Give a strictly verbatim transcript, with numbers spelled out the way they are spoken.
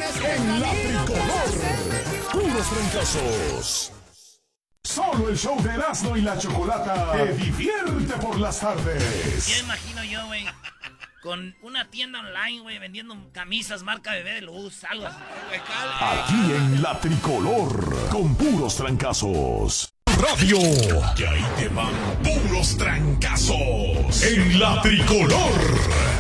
En la tricolor, puros trancazos. Solo el show de Erasmo y la Chocolata te divierte por las tardes. Ya imagino yo, güey, con una tienda online, güey, vendiendo camisas marca Bebé de Luz, algo así. Aquí en la tricolor, con puros trancazos. Radio. Que ahí te van puros trancazos. En la tricolor.